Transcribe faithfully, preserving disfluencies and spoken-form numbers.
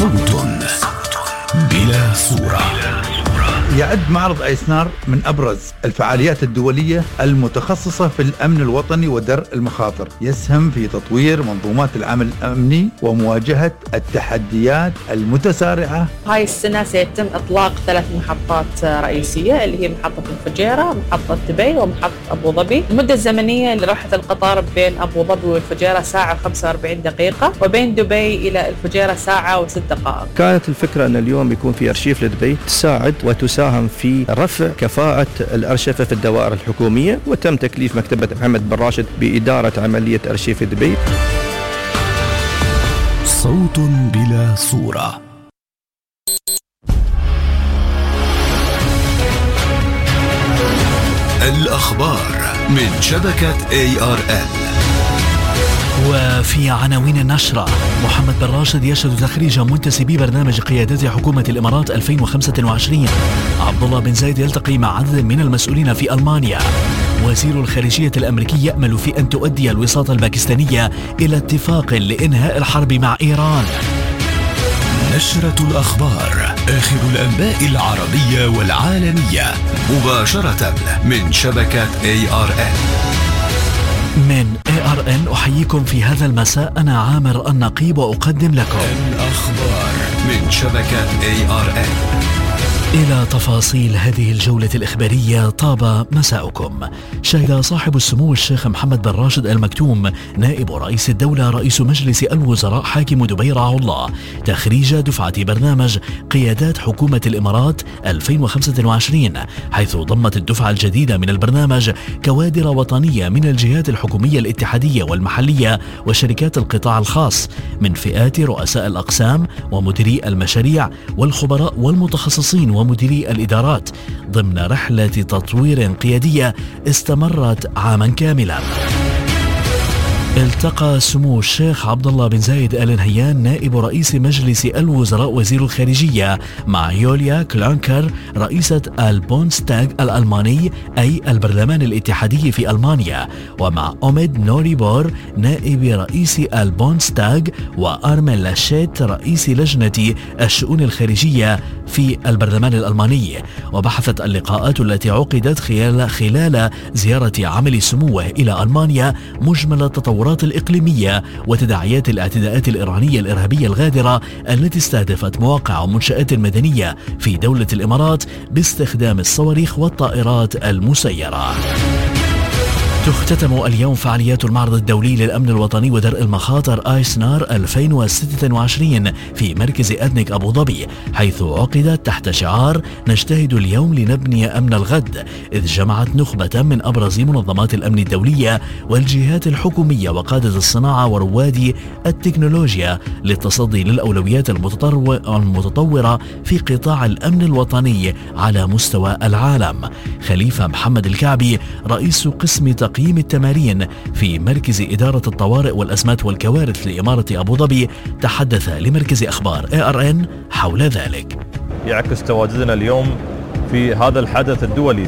صوت بلا صورة. يعد معرض آيسنار من أبرز الفعاليات الدولية المتخصصة في الأمن الوطني ودرء المخاطر، يسهم في تطوير منظومات العمل الأمني ومواجهة التحديات المتسارعة. هاي السنة سيتم إطلاق ثلاث محطات رئيسية اللي هي محطة الفجيرة، محطة دبي، ومحطة أبو ظبي. المدة الزمنية لروحة القطار بين أبو ظبي والفجيرة ساعة وخمسة وأربعين دقيقة، وبين دبي إلى الفجيرة ساعة وست دقائق. كانت الفكرة أن اليوم يكون في أرشيف لدبي تساعد وتساعد في رفع كفاءة الأرشفة في الدوائر الحكومية، وتم تكليف مكتبة محمد بن راشد بإدارة عملية أرشيف دبي. صوت بلا صورة. الأخبار من شبكة إيه آر إل. وفي عناوين النشرة: محمد بن راشد يشهد تخريج منتسبي برنامج قيادات حكومة الإمارات ألفين وخمسة وعشرين. عبد الله بن زايد يلتقي مع عدد من المسؤولين في ألمانيا. وزير الخارجية الأمريكي يأمل في أن تؤدي الوساطة الباكستانية إلى اتفاق لإنهاء الحرب مع إيران. نشرة الأخبار، آخر الأنباء العربية والعالمية، مباشرة من شبكة إيه آر إل. من إيه آر إن أحييكم في هذا المساء، أنا عامر النقيب وأقدم لكم الأخبار من شبكة إيه آر إل. إلى تفاصيل هذه الجولة الإخبارية. طاب مساءكم. شهد صاحب السمو الشيخ محمد بن راشد آل مكتوم نائب رئيس الدولة رئيس مجلس الوزراء حاكم دبي رعاه الله تخريج دفعة برنامج قيادات حكومة الإمارات ألفين وخمسة وعشرين، حيث ضمت الدفعة الجديدة من البرنامج كوادر وطنية من الجهات الحكومية الاتحادية والمحلية وشركات القطاع الخاص، من فئات رؤساء الأقسام ومديري المشاريع والخبراء والمتخصصين ومديري الإدارات، ضمن رحلة تطوير قيادية استمرت عاما كاملا. التقى سمو الشيخ عبد الله بن زايد آل نهيان نائب رئيس مجلس الوزراء وزير الخارجية مع يوليا كلانكر رئيسة البوندستاغ الألماني أي البرلمان الاتحادي في ألمانيا، ومع أوميد نوريبور نائب رئيس البوندستاغ وأرمين لاشيت رئيس لجنة الشؤون الخارجية في البرلمان الألماني. وبحثت اللقاءات التي عقدت خلال خلال زيارة عمل سموه إلى ألمانيا مجمل التطورات الإقليمية وتداعيات الاعتداءات الإيرانية الإرهابية الغادرة التي استهدفت مواقع ومنشآت مدنية في دولة الإمارات باستخدام الصواريخ والطائرات المسيرة. تختتم اليوم فعاليات المعرض الدولي للأمن الوطني ودرء المخاطر آيسنار ألفين وستة وعشرين في مركز أدنك أبو ظبي، حيث عقدت تحت شعار نجتهد اليوم لنبني أمن الغد، إذ جمعت نخبة من أبرز منظمات الأمن الدولية والجهات الحكومية وقادة الصناعة ورواد التكنولوجيا للتصدي للأولويات المتطورة في قطاع الأمن الوطني على مستوى العالم. خليفة محمد الكعبي رئيس قسم تقييم التمارين في مركز إدارة الطوارئ والأزمات والكوارث لإمارة أبو ظبي تحدث لمركز أخبار إيه آر إن حول ذلك. يعكس تواجدنا اليوم في هذا الحدث الدولي